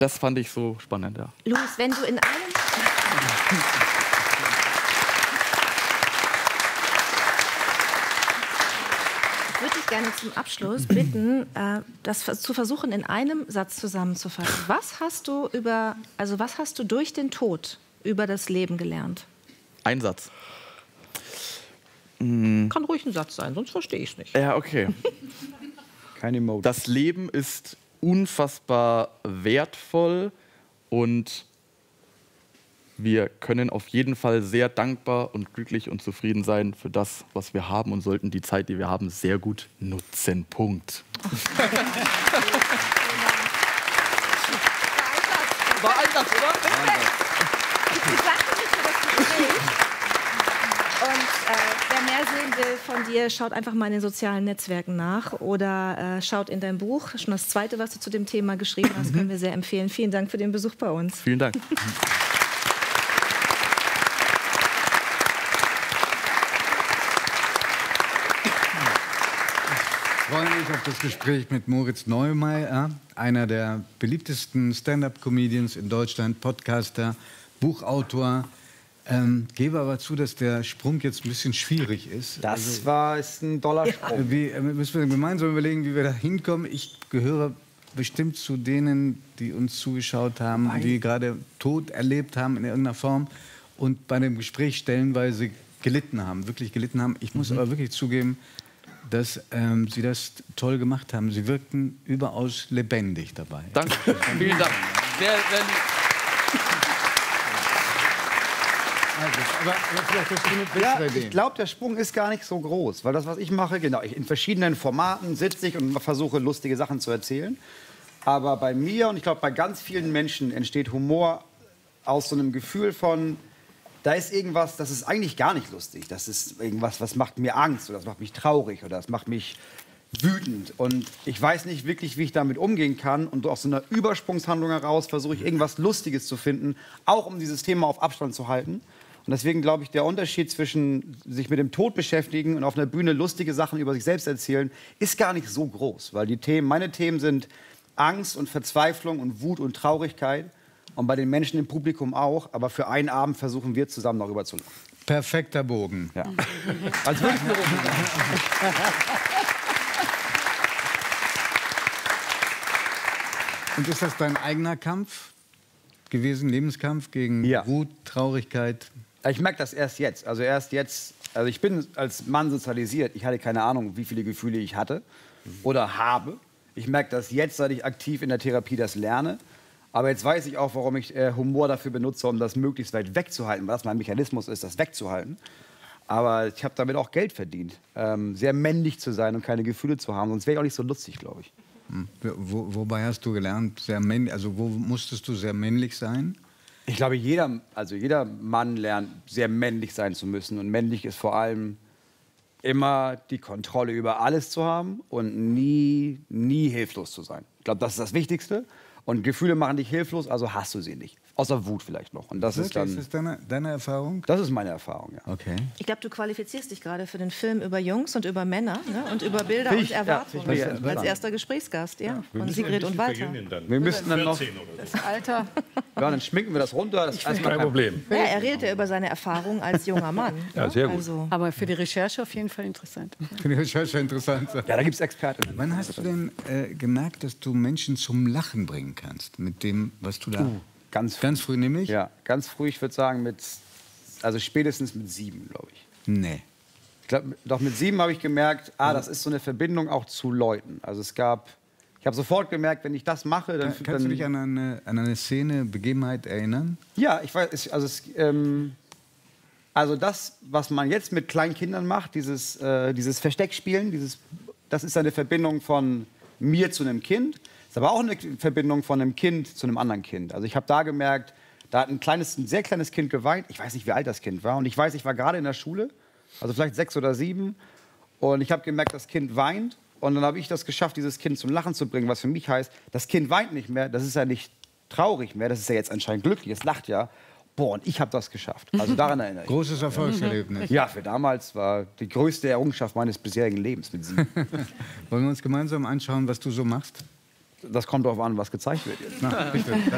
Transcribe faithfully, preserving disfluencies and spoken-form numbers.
Das fand ich so spannend, ja. Luis, wenn du in einem... Ich würde dich gerne zum Abschluss bitten, äh, das zu versuchen, in einem Satz zusammenzufassen. Was hast du über, also was hast du durch den Tod über das Leben gelernt? Ein Satz. Kann ruhig ein Satz sein, sonst verstehe ich es nicht. Ja, okay. Keine Emoji. Das Leben ist unfassbar wertvoll und wir können auf jeden Fall sehr dankbar und glücklich und zufrieden sein für das, was wir haben und sollten die Zeit, die wir haben, sehr gut nutzen. Punkt. War ein Satz, oder? Ich bedanke mich für das Gespräch. Und äh, wer mehr sehen will von dir, schaut einfach mal in den sozialen Netzwerken nach oder äh, schaut in dein Buch. Schon das Zweite, was du zu dem Thema geschrieben hast, können wir sehr empfehlen. Vielen Dank für den Besuch bei uns. Vielen Dank. Ich freue mich auf das Gespräch mit Moritz Neumeier, einer der beliebtesten Stand-up-Comedians in Deutschland, Podcaster, Buchautor. Ähm, gebe aber zu, dass der Sprung jetzt ein bisschen schwierig ist. Das Also, war ist ein Dollarsprung. wie, äh, müssen wir gemeinsam überlegen, wie wir da hinkommen. Ich gehöre bestimmt zu denen, die uns zugeschaut haben, Nein. die gerade Tod erlebt haben in irgendeiner Form und bei dem Gespräch stellenweise gelitten haben, wirklich gelitten haben. Ich muss Mhm. aber wirklich zugeben, dass ähm, Sie das toll gemacht haben. Sie wirkten überaus lebendig dabei. Danke. Vielen Dank. Sehr, sehr lieb. Also, aber, aber vielleicht hast du eine Ja, bessere Idee. ich glaube, der Sprung ist gar nicht so groß, weil das, was ich mache, genau, ich, in verschiedenen Formaten sitze ich und versuche, lustige Sachen zu erzählen. Aber bei mir und ich glaube, bei ganz vielen Menschen entsteht Humor aus so einem Gefühl von, da ist irgendwas, das ist eigentlich gar nicht lustig. Das ist irgendwas, was macht mir Angst oder das macht mich traurig oder das macht mich wütend. Und ich weiß nicht wirklich, wie ich damit umgehen kann. Und aus so einer Übersprungshandlung heraus versuche ich, irgendwas Lustiges zu finden, auch um dieses Thema auf Abstand zu halten. Und deswegen glaube ich, der Unterschied zwischen sich mit dem Tod beschäftigen und auf einer Bühne lustige Sachen über sich selbst erzählen, ist gar nicht so groß. Weil die Themen, meine Themen sind Angst und Verzweiflung und Wut und Traurigkeit. Und bei den Menschen im Publikum auch. Aber für einen Abend versuchen wir zusammen darüber zu lachen. Perfekter Bogen. Ja. Als würde ich mir Und ist das dein eigener Kampf gewesen, Lebenskampf gegen Ja. Wut, Traurigkeit? Ich merke das erst jetzt. Also erst jetzt. Also ich bin als Mann sozialisiert. Ich hatte keine Ahnung, wie viele Gefühle ich hatte oder habe. Ich merke das jetzt, seit ich aktiv in der Therapie das lerne. Aber jetzt weiß ich auch, warum ich äh, Humor dafür benutze, um das möglichst weit wegzuhalten, weil das mein Mechanismus ist, das wegzuhalten. Aber ich habe damit auch Geld verdient, ähm, sehr männlich zu sein und keine Gefühle zu haben. Sonst wäre ich auch nicht so lustig, glaube ich. Hm. Wo, wobei hast du gelernt, sehr männlich, also wo musstest du sehr männlich sein? Ich glaube, jeder, also jeder Mann lernt, sehr männlich sein zu müssen. Und männlich ist vor allem immer die Kontrolle über alles zu haben und nie, nie hilflos zu sein. Ich glaube, das ist das Wichtigste. Und Gefühle machen dich hilflos, also hast du sie nicht. Außer Wut vielleicht noch. Und das ist Wirklich? dann. Ist das deine, deine Erfahrung? Das ist meine Erfahrung, ja. Okay. Ich glaube, du qualifizierst dich gerade für den Film über Jungs und über Männer, ne? Und über Bilder Ich- und Erwartungen. ja, ich- Als spannend. erster Gesprächsgast, ja. Wir Von müssen Sigrid ein und bisschen Walter. verjüngen dann. Wir müssten dann noch. vierzehn oder so. Das Alter. Ja, dann schminken wir das runter. Das ist erstmal Kein Problem. Ja, er redet ja über seine Erfahrungen als junger Mann. Ja, ne? sehr gut. Also, Aber für die Recherche auf jeden Fall interessant. Finde ich schon interessant. Ja, da gibt es Experten. Wann hast du denn äh, gemerkt, dass du Menschen zum Lachen bringen kannst mit dem, was du da... Ganz, Ganz früh nämlich? ja, ganz früh, ich würde sagen, mit. Also spätestens mit sieben, glaube ich. Nee. Ich glaube, doch mit sieben habe ich gemerkt, ah, das ist so eine Verbindung auch zu Leuten. Also es gab. Ich habe sofort gemerkt, wenn ich das mache, dann. Kannst dann du dich an eine, an eine Szene, Begebenheit erinnern? Ja, ich weiß, es- also, es, ähm, also das, was man jetzt mit kleinen Kindern macht, dieses, äh, dieses Versteckspielen, dieses, das ist eine Verbindung von mir zu einem Kind, ist aber auch eine Verbindung von einem Kind zu einem anderen Kind. Also ich habe da gemerkt, da hat ein kleines, ein sehr kleines Kind geweint. Ich weiß nicht, wie alt das Kind war. Und ich weiß, ich war gerade in der Schule, also vielleicht sechs oder sieben. Und ich habe gemerkt, das Kind weint. Und dann habe ich das geschafft, dieses Kind zum Lachen zu bringen, was für mich heißt, das Kind weint nicht mehr, das ist ja nicht traurig mehr, das ist ja jetzt anscheinend glücklich, es lacht ja. Boah, und ich habe das geschafft. Also daran erinnere ich mich. Großes Erfolgserlebnis. Ja, für damals war die größte Errungenschaft meines bisherigen Lebens mit sieben. Wollen wir uns gemeinsam anschauen, was du so machst? Das kommt darauf an, was gezeigt wird jetzt. Na, bitte.